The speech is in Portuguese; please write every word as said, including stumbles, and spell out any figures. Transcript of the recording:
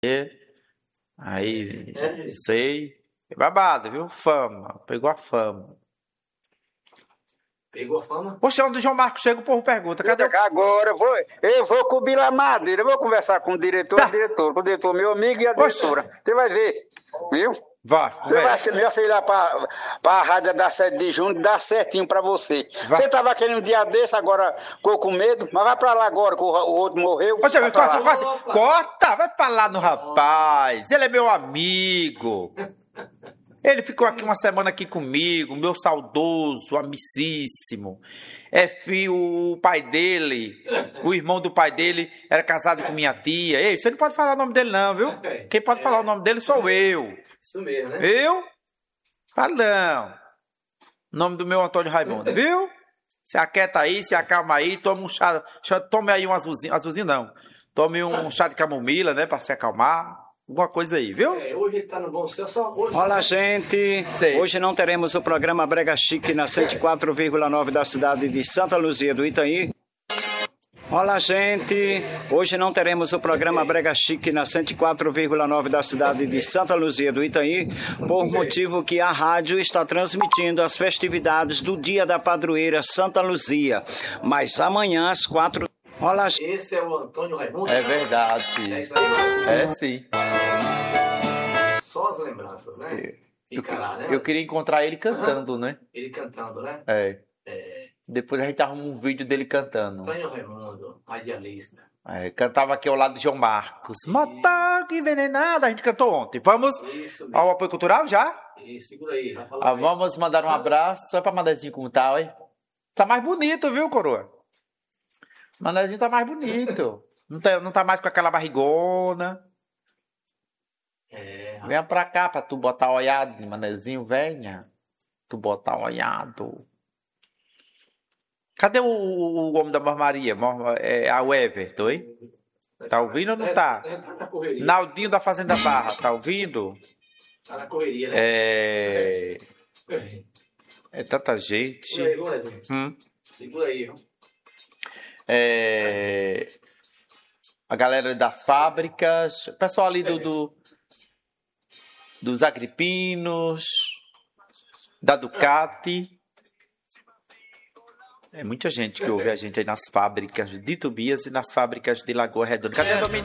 Aí, É. sei. É babado, viu? Fama. Pegou a fama. Pegou a fama? Poxa, onde o João Marcos chega, o povo pergunta: cadê o. Agora eu vou, eu vou cobrir a madeira, eu vou conversar com o diretor e Tá. a diretora, com o diretor, meu amigo e a Oxe. diretora. Você vai ver, viu? Vai, Você vai conversa. achar que já sei lá pra, pra rádio da sete de junho, dá certinho pra você. Vai. Você tava querendo um dia desse, agora ficou com medo, mas vai pra lá agora, que o, o outro morreu. Poxa, vai pra corta, lá. corta, corta, vai falar no rapaz. Ele é meu amigo. Ele ficou aqui uma semana aqui comigo, meu saudoso, amicíssimo. É filho, o pai dele, o irmão do pai dele era casado com minha tia. Ei, você não pode falar o nome dele não, viu? Quem pode falar o nome dele sou eu. Isso mesmo, né? Eu? Fala não. O nome do meu Antônio Raimundo, viu? Se aquieta aí, se acalma aí, toma um chá, chá tome aí um azulzinho, azulzinho não. Tome um chá de camomila, né, pra se acalmar. Alguma coisa aí, viu? É, hoje ele tá no bom céu, só hoje. Olá, gente. Sei. Hoje não teremos o programa Brega Chique na cento e quatro vírgula nove da cidade de Santa Luzia do Itaí. Olá, gente. Hoje não teremos o programa Brega Chique na cento e quatro vírgula nove da cidade de Santa Luzia do Itaí, por motivo que a rádio está transmitindo as festividades do Dia da Padroeira Santa Luzia. Mas amanhã às quatro... Olá, Esse é o Antônio Raimundo? É verdade. É isso aí, mano? É sim. Só as lembranças, né? Eu, Fica lá, né? eu queria encontrar ele cantando, né? Ele cantando, né? É. É. Depois a gente arruma um vídeo dele cantando. Antônio Raimundo, radialista. É, cantava aqui ao lado de João Marcos. Motoca envenenada. A gente cantou ontem. Vamos Isso mesmo. ao apoio cultural já? E segura aí, vai falar. Ah, aí. vamos mandar um abraço só pra Mandezinho como tal, hein? Tá mais bonito, viu, coroa? Mandezinho tá mais bonito. Não tá, não tá mais com aquela barrigona. É, Venha pra cá pra tu botar olhado, Mandezinho, venha. Tu botar olhado. Cadê o, o, o homem da Mormaria? Mor- É, a Everton, hein? Tá ouvindo ou não tá? É, tá na correria. Naldinho da Fazenda Barra, tá ouvindo? Tá na correria, né? É. É. É tanta Segura aí, gente. viu, Lezinho? Hum. Segura aí, viu? É. A galera das fábricas. O pessoal ali do, do. Dos Agripinos. Da Ducati. É muita gente que ouve a gente aí nas fábricas de Tobias e nas fábricas de Lagoa Redonda. Cadê a Domin-